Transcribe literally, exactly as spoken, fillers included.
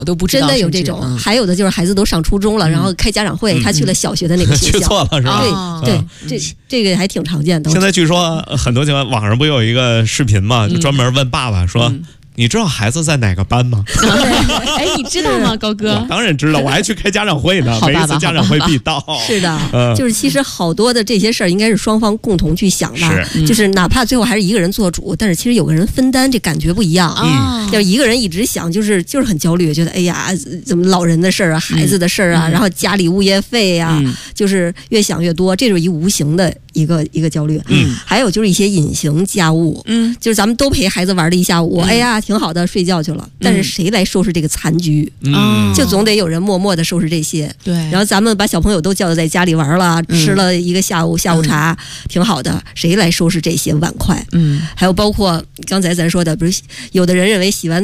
我都不知道， 真的有这种、嗯。还有的就是孩子都上初中了，嗯、然后开家长会、嗯，他去了小学的那个学校， 去错了是吧？ 对、 哦、 对，这这个还挺常见的。 现在据说很多情况，网上不有一个视频嘛，就专门问爸爸说。嗯你知道孩子在哪个班吗？ 哎，你知道吗，高哥？ 当然知道，我还去开家长会呢，每一次家长会必到。 是的、 嗯， 就是其实好多的这些事儿应该是双方共同去想的， 是就是哪怕最后还是一个人做主，但是其实有个人分担，这感觉不一样。 嗯， 要一个人一直想，就是就是很焦虑，觉得哎呀，怎么老人的事儿啊，孩子的事儿啊、嗯，然后家里物业费啊、嗯，就是越想越多，这就是一无形的一个一个焦虑。 嗯， 还有就是一些隐形家务， 嗯， 就是咱们都陪孩子玩了一下午，嗯、哎呀，挺好的，睡觉去了。但是谁来收拾这个残局？ 嗯， 就总得有人默默的收拾这些。 对。 然后咱们把小朋友都叫在家里玩了，嗯、吃了一个下午下午茶、嗯，挺好的。谁来收拾这些碗筷？ 嗯， 还有包括刚才咱说的，不是有的人认为洗完